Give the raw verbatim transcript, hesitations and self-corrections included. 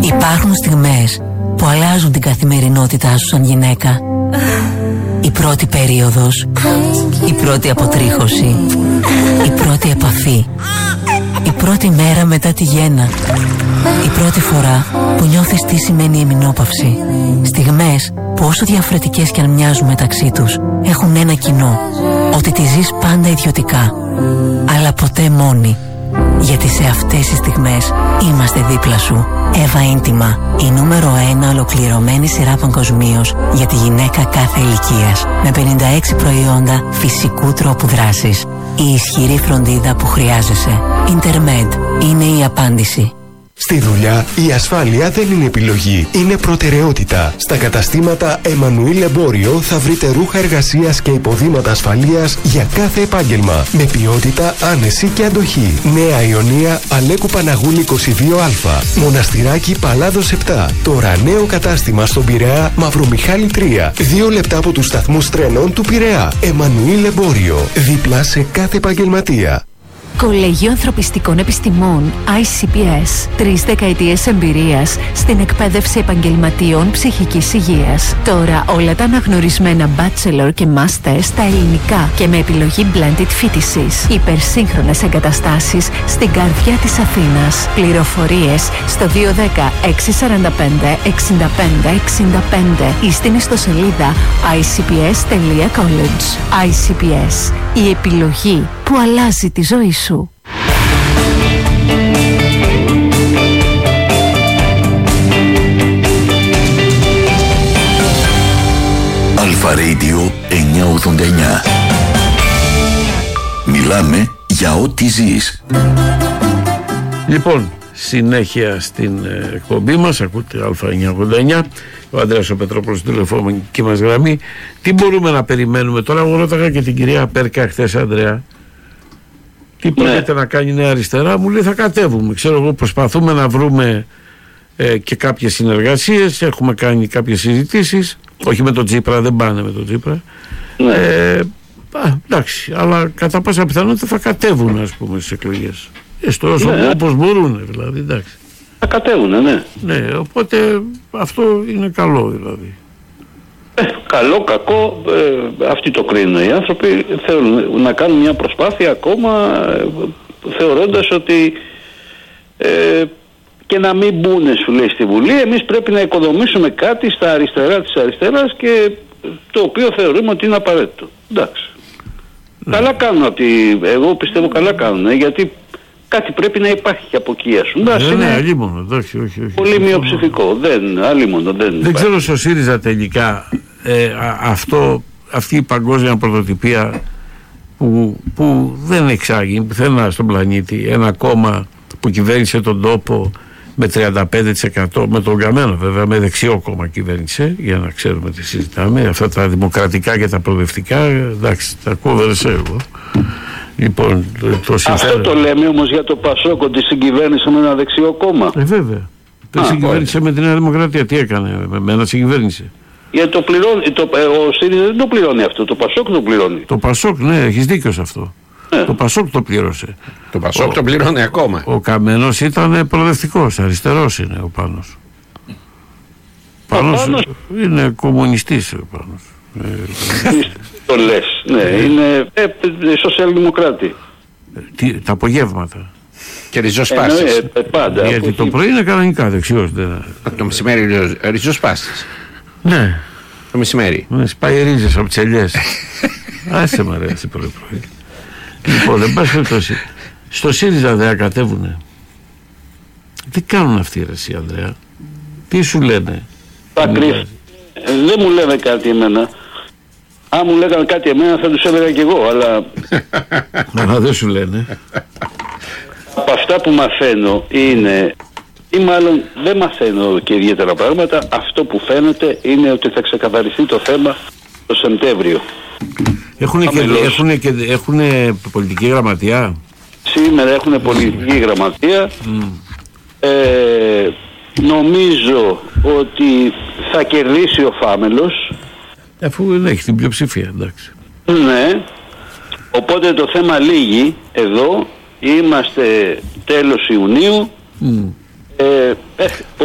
Υπάρχουν στιγμές που αλλάζουν την καθημερινότητά σου σαν γυναίκα. Η πρώτη περίοδος, η πρώτη αποτρίχωση, η πρώτη επαφή, η πρώτη μέρα μετά τη γέννα, η πρώτη φορά που νιώθεις τι σημαίνει η μηνόπαυση. Στιγμές που όσο διαφορετικές κι αν μοιάζουν μεταξύ τους, έχουν ένα κοινό, ότι τη ζεις πάντα ιδιωτικά, αλλά ποτέ μόνη. Γιατί σε αυτές τις στιγμές είμαστε δίπλα σου. Εύα Ίντιμα, η νούμερο ένα ολοκληρωμένη σειρά παγκοσμίως για τη γυναίκα κάθε ηλικίας. Με πενήντα έξι προϊόντα φυσικού τρόπου δράσης. Η ισχυρή φροντίδα που χρειάζεσαι. Intermed είναι η απάντηση. Στη δουλειά, η ασφάλεια δεν είναι επιλογή, είναι προτεραιότητα. Στα καταστήματα Εμμανουήλ Εμπόριο θα βρείτε ρούχα εργασίας και υποδήματα ασφαλείας για κάθε επάγγελμα. Με ποιότητα, άνεση και αντοχή. Νέα Ιωνία, Αλέκου Παναγούλη είκοσι δύο Α. Μοναστηράκι Παλάδος επτά. Τώρα νέο κατάστημα στον Πειραιά, Μαυρομιχάλη τρία. Δύο λεπτά από τους σταθμούς τρένων του Πειραιά. Εμμανουήλ Εμπόριο. Δίπλα σε κάθε επαγγελματία. Κολέγιο Ανθρωπιστικών Επιστημών άι σι πι ες. Τρεις δεκαετίες εμπειρίας στην εκπαίδευση επαγγελματίων ψυχικής υγείας. Τώρα όλα τα αναγνωρισμένα bachelor και master στα ελληνικά και με επιλογή blended φοιτησης. Υπερσύγχρονες εγκαταστάσεις στην καρδιά της Αθήνας. Πληροφορίες στο δύο ένα μηδέν έξι τέσσερα πέντε έξι πέντε έξι πέντε ή στην ιστοσελίδα άι σι πι ες τελεία college. άι σι πι ες. Η επιλογή που αλλάζει τη ζωή σου. Αλφα Radio εννιακόσια ογδόντα εννιά. Μιλάμε για ό,τι ζεις. Λοιπόν, συνέχεια στην εκπομπή μας, ακούτε Αλφα εννιακόσια ογδόντα εννιά, ο Ανδρέας ο Πετρόπουλος στην τηλεφωνική μας γραμμή. Τι μπορούμε να περιμένουμε τώρα? Εγώ ρώταγα και την κυρία Πέρκα χθες, Ανδρέα, τι πρόκειται ναι. να κάνει η Νέα Αριστερά. Μου λέει θα κατέβουμε, ξέρω εγώ, προσπαθούμε να βρούμε ε, και κάποιες συνεργασίες, έχουμε κάνει κάποιες συζητήσεις, όχι με τον Τσίπρα, δεν πάνε με τον Τσίπρα, ναι. ε, α, εντάξει, αλλά κατά πάσα πιθανότητα θα κατέβουν, ας πούμε, στις εκλογές. Έστω όσο ναι. όπως μπορούν, δηλαδή, εντάξει. Θα κατέβουνε, ναι. Ναι, οπότε αυτό είναι καλό, δηλαδή. Ε, καλό, κακό, ε, αυτοί το κρίνουν οι άνθρωποι. Θέλουν να κάνουν μια προσπάθεια ακόμα, ε, θεωρώντας ότι ε, και να μην μπουν, σου λέει, στη Βουλή, εμείς πρέπει να οικοδομήσουμε κάτι στα αριστερά της αριστεράς, και το οποίο θεωρούμε ότι είναι απαραίτητο. Εντάξει. Ναι. Καλά κάνουν ότι, εγώ πιστεύω καλά κάνουν, γιατί κάτι πρέπει να υπάρχει από εκεί, ας πούμε. Ναι, ναι, αλίμονο, εντάξει, όχι, όχι. Πολύ μειοψηφικό, δεν, αλίμονο, δεν Δεν υπάρχει. Ξέρω στο ΣΥΡΙΖΑ τελικά ε, α, αυτό, αυτή η παγκόσμια πρωτοτυπία που, που δεν εξάγει πουθενά στον πλανήτη, ένα κόμμα που κυβέρνησε τον τόπο με τριάντα πέντε τοις εκατό, με τον Καμένο βέβαια, με δεξιό κόμμα κυβέρνησε, για να ξέρουμε τι συζητάμε, αυτά τα δημοκρατικά και τα προοδευτικά, εντάξει, τα κόβερες εγώ. Λοιπόν, το αυτό το λέμε όμως για το Πασόκ, ότι συγκυβέρνησε με ένα δεξιό κόμμα. Ε, βέβαια. Το συγκυβέρνησε με τη Νέα Δημοκρατία. Τι έκανε, με μένα συγκυβέρνησε. Γιατί το πληρώνει, το, ο ΣΥΡΙΖΑ δεν το πληρώνει αυτό, το Πασόκ το πληρώνει. Το Πασόκ, ναι, έχεις δίκιο σε αυτό. Ε. Το Πασόκ το πλήρωσε. Το Πασόκ ο, το πληρώνει ακόμα. Ο Καμένος ήταν προοδευτικός, αριστερός είναι ο Πάνος. Ο Πάνος, Πάνος είναι κομμουνιστής ο Πάνος. Το λες, ναι, είναι ε, σοσιαλδημοκράτη. Ε, τα απογεύματα. Και ριζοσπάστης. Ε, ε, πάντα. Γιατί το πρωί είναι κανονικά δεξιός. Δεν... Το μεσημέρι ριζοσπάστης. Ναι. Το μεσημέρι. Ναι, σπάει ρίζες από τις ελιές. Άσε μ' αρέσει πρωί πρωί. Λοιπόν, δεν πας περιπτώσει. Στο ΣΥΡΙΖΑ δεν κατέβουνε. Τι κάνουν αυτοί οι ρεσί, Ανδρέα? Τι σου λένε? Τα κρύφ. Δεν μου λένε κάτι εμένα. Αν μου λέγανε κάτι εμένα θα τους έλεγα κι εγώ, αλλά... Αλλά δεν σου λένε. Από αυτά που μαθαίνω είναι, ή μάλλον δεν μαθαίνω και ιδιαίτερα πράγματα, αυτό που φαίνεται είναι ότι θα ξεκαθαριστεί το θέμα το Σεπτέμβριο. Έχουν και, έχουνε και έχουνε πολιτική γραμματεία. Σήμερα έχουν πολιτική γραμματεία. Mm. Ε, νομίζω ότι θα κερδίσει ο Φάμελος. Αφού δεν έχει την πλειοψηφία, εντάξει. Ναι. Οπότε το θέμα λύγει εδώ. Είμαστε τέλος Ιουνίου. Mm. Ε,